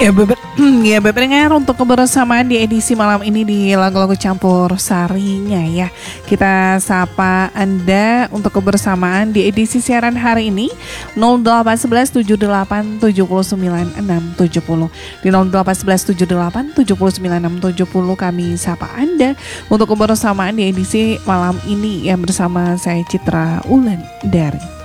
Ya beber, ya bebengar untuk kebersamaan di edisi malam ini di lagu-lagu campur sarinya ya. Kita sapa Anda untuk kebersamaan di edisi siaran hari ini 0811 78 79 670 di 0811 78 79 670 kami sapa Anda untuk kebersamaan di edisi malam ini yang bersama saya Citra Ulan dari